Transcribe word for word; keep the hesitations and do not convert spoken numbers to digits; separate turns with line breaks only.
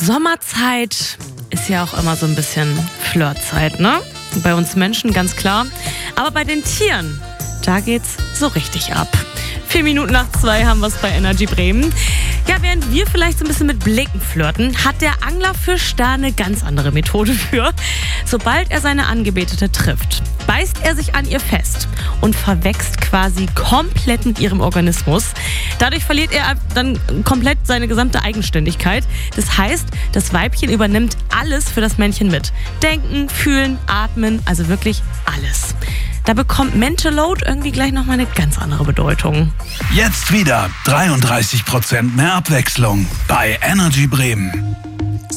Sommerzeit ist ja auch immer so ein bisschen Flirtzeit, ne? Bei uns Menschen ganz klar. Aber bei den Tieren, da geht's so richtig ab. Vier Minuten nach zwei haben wir es bei Energy Bremen. Ja, während wir vielleicht so ein bisschen mit Blicken flirten, hat der Anglerfisch da eine ganz andere Methode für. Sobald er seine Angebetete trifft, beißt er sich an ihr fest und verwächst quasi komplett mit ihrem Organismus. Dadurch verliert er dann komplett seine gesamte Eigenständigkeit. Das heißt, das Weibchen übernimmt alles für das Männchen mit. Denken, fühlen, atmen, also wirklich alles. Da bekommt Mental Load irgendwie gleich nochmal eine ganz andere Bedeutung.
Jetzt wieder dreiunddreißig Prozent mehr Abwechslung bei Energy Bremen.